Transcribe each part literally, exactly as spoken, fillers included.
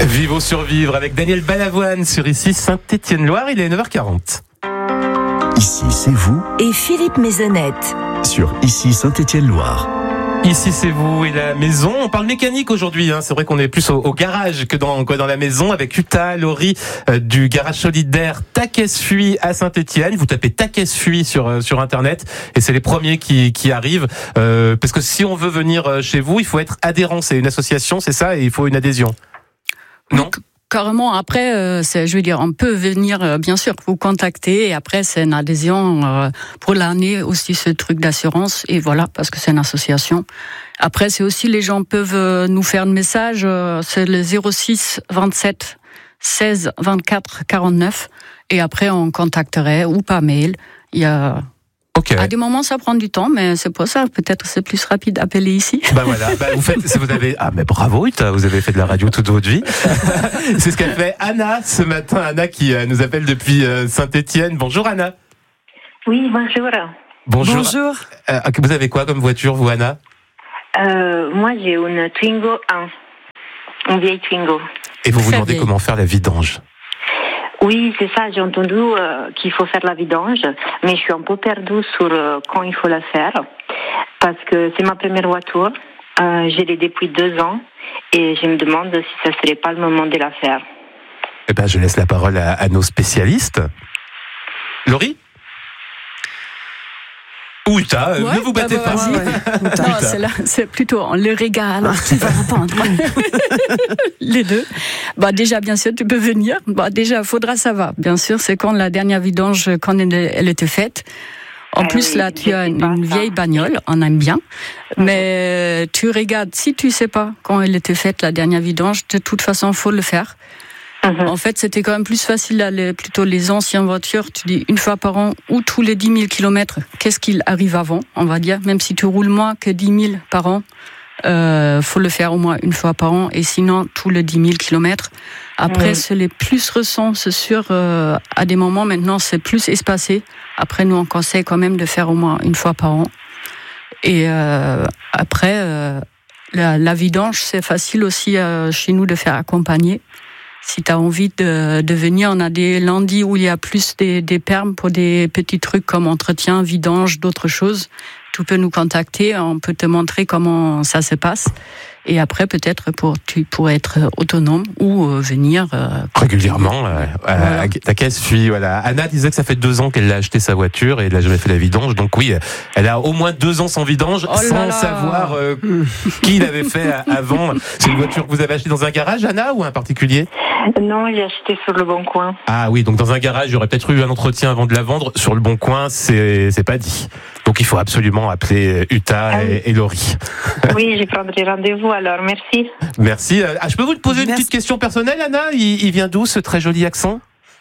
Vivre survivre avec Daniel Balavoine sur Ici Saint-Étienne-Loire, il est neuf heures quarante. Ici c'est vous et Philippe Maisonnette sur Ici Saint-Étienne-Loire. Ici c'est vous et la maison. On parle mécanique aujourd'hui, hein. C'est vrai qu'on est plus au, au garage que dans, quoi, dans la maison avec Uta, Laurie euh, du garage solidaire Takes-Fuit à Saint-Étienne. Vous tapez Takes-Fuit sur, euh, sur internet et c'est les premiers qui, qui arrivent. Euh, parce que si on veut venir chez vous, il faut être adhérent. C'est une association, c'est ça, et il faut une adhésion. Non oui, carrément. Après, euh, c'est, je veux dire, on peut venir, euh, bien sûr, vous contacter. Et après, c'est une adhésion euh, pour l'année aussi, ce truc d'assurance. Et voilà, parce que c'est une association. Après, c'est aussi, les gens peuvent euh, nous faire un message. Euh, c'est le zéro six vingt-sept seize vingt-quatre quarante-neuf. Et après, on contacterait ou par mail. Il y a... Okay. À des moments, ça prend du temps, mais c'est pour ça. Peut-être c'est plus rapide d'appeler ici. Bah voilà, bah vous faites, vous avez, ah mais bravo Uta, vous avez fait de la radio toute votre vie. C'est ce qu'a fait Anna ce matin. Anna qui nous appelle depuis Saint-Étienne. Bonjour Anna. Oui, bonjour. Bonjour. Bonjour. Euh, vous avez quoi comme voiture, vous Anna? euh, Moi, j'ai une Twingo un, une vieille Twingo. Et vous vous Très demandez vieille. comment faire la vidange? Oui, c'est ça, j'ai entendu euh, qu'il faut faire la vidange, mais je suis un peu perdue sur euh, quand il faut la faire, parce que c'est ma première voiture, euh, je l'ai depuis deux ans, et je me demande si ça serait pas le moment de la faire. Eh ben, je laisse la parole à, à nos spécialistes. Laurie? Ou Uta, euh, Ouais, ne vous battez bah, pas. vas-y. Ouais, ouais. Non, c'est, là, c'est plutôt le régal alors qui va répondre. Les deux. Bah déjà, bien sûr, tu peux venir. Bah déjà, faudra savoir. Bien sûr, c'est quand la dernière vidange, quand elle, elle était faite. En Ah plus, oui, là, tu je as sais une, pas une ça. vieille bagnole, on aime bien. Mais tu regardes, si tu sais pas quand elle était faite, la dernière vidange, de toute façon, faut le faire. Mhm. En fait, c'était quand même plus facile, là, les, plutôt les anciennes voitures, tu dis une fois par an ou tous les dix mille kilomètres, qu'est-ce qu'il arrive avant, on va dire, même si tu roules moins que dix mille par an, euh, faut le faire au moins une fois par an, et sinon tous les dix mille kilomètres. Après, Mhm. c'est les plus récents, c'est sûr, euh, à des moments maintenant, c'est plus espacé. Après, nous, on conseille quand même de faire au moins une fois par an. Et euh, après, euh, la, la vidange, c'est facile aussi euh, chez nous de faire accompagner. Si tu as envie de, de venir, on a des lundis où il y a plus des, des permes pour des petits trucs comme entretien, vidange, d'autres choses. Tu peux nous contacter, on peut te montrer comment ça se passe. Et après, peut-être, pour, tu pourrais être autonome ou euh, venir... Euh, Régulièrement, euh, Voilà. à Takes-Fuit, voilà. Anna disait que ça fait deux ans qu'elle a acheté sa voiture et elle n'a jamais fait la vidange. Donc oui, elle a au moins deux ans sans vidange, Oh là sans là. savoir euh, qui l'avait fait avant. C'est une voiture que vous avez achetée dans un garage, Anna, ou un particulier? Non, j'ai acheté sur le Bon Coin. Ah oui, donc dans un garage, il y aurait peut-être eu un entretien avant de la vendre. Sur le Bon Coin, c'est c'est pas dit. Donc il faut absolument appeler Uta Ah oui. et, et Laurie. Oui, je prendrai rendez-vous alors, merci. Merci. Ah, je peux vous poser une Merci. petite question personnelle, Anna? Il, il vient d'où ce très joli accent?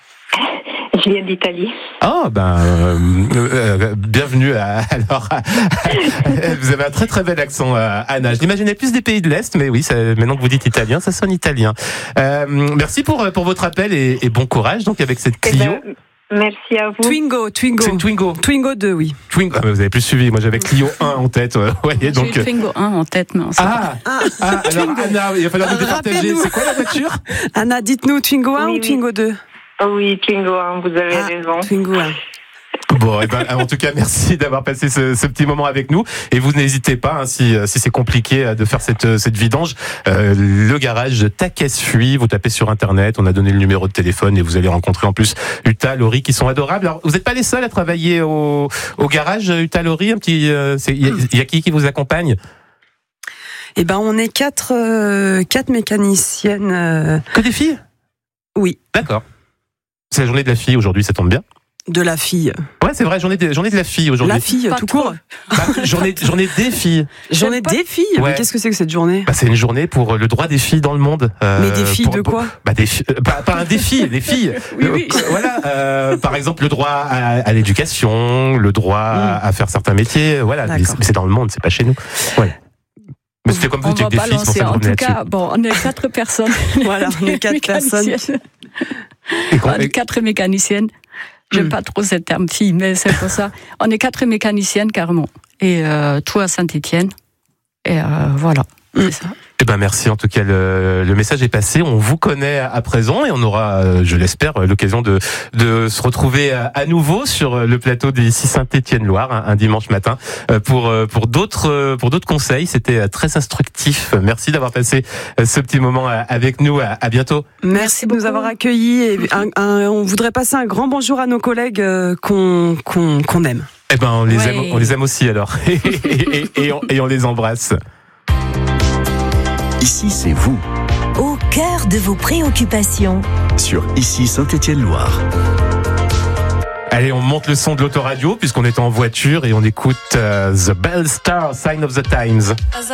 Je viens d'Italie. Ah ben euh, euh, bienvenue à, alors à- vous avez un très très bel accent, euh, Anna. Je l'imaginais plus des pays de l'Est, mais oui, ça, maintenant que vous dites italien, ça sonne italien. Euh, merci pour pour votre appel et, et bon courage donc avec cette Eh Clio. ben, merci à vous. Twingo, Twingo. C'est une Twingo. Twingo deux, oui. Twingo. Ah, vous avez plus suivi. Moi j'avais Clio un en tête. euh, voyez J'ai donc. eu Twingo un en tête, mais on sait pas. Ah, ah alors Anna, il va falloir nous départager. Rappelez-nous. C'est quoi la voiture? Anna, dites-nous Twingo un Oui, ou oui. Twingo deux? Oh oui, Twingo un, vous avez Ah, raison. Twingo un. Bon, eh ben, en tout cas, merci d'avoir passé ce, ce petit moment avec nous. Et vous n'hésitez pas, hein, si, si c'est compliqué de faire cette, cette vidange, euh, le garage Takes-Fuit, vous tapez sur Internet, on a donné le numéro de téléphone et vous allez rencontrer en plus Uta, Laurie qui sont adorables. Alors, vous n'êtes pas les seuls à travailler au, au garage, Uta, Laurie, un petit, euh, c'est- il y, a- il y a qui qui vous accompagne? Eh ben, on est quatre, euh, quatre mécaniciennes. euh, Que des filles? oui, D'accord. C'est la journée de la fille aujourd'hui, ça tombe bien. de la fille. Ouais, c'est vrai, journée de, journée de la fille aujourd'hui. La fille, Pas tout trop. court. Bah, journée, journée des filles. Journée pas- des filles. Ouais. Mais qu'est-ce que c'est que cette journée? Bah, c'est une journée pour le droit des filles dans le monde. Euh, Mais des filles pour- de quoi? Bah des fi- euh, pas, pas un défi, des filles. Oui, oui. Euh, voilà. euh, par exemple, le droit à, à l'éducation, le droit à, à faire certains métiers. Voilà. Mais D'accord. c'est, mais c'est dans le monde, c'est pas chez nous. Ouais. Mais c'était comme vous On dites va avec des filles, c'est pour balancer. ça que je En revenais tout là-dessus. cas, bon, on est quatre personnes. Voilà, on est quatre personnes. Mécaniciennes. Et quand- On est quatre mécaniciennes. J'aime Mm. pas trop ce terme fille, mais c'est pour ça. On est quatre mécaniciennes carrément. Et euh, tout à Saint-Étienne. Et euh, voilà, Mm. c'est ça. Eh ben merci, en tout cas le, le message est passé, on vous connaît à présent et on aura, je l'espère, l'occasion de, de se retrouver à nouveau sur le plateau d'ici Saint-Étienne-Loire un, un dimanche matin pour, pour d'autres, pour d'autres conseils. C'était très instructif. Merci d'avoir passé ce petit moment avec nous. À, à bientôt. Merci, Merci de nous avoir accueillis et un, un, on voudrait passer un grand bonjour à nos collègues qu'on, qu'on, qu'on aime. Eh ben on les ouais. aime, on les aime aussi alors et, et, et, et, on, et on les embrasse. Ici, c'est vous, Au cœur de vos préoccupations. sur Ici Saint-Étienne-Loire. Allez, on monte le son de l'autoradio puisqu'on est en voiture et on écoute uh, The Bell Star, Sign of the Times.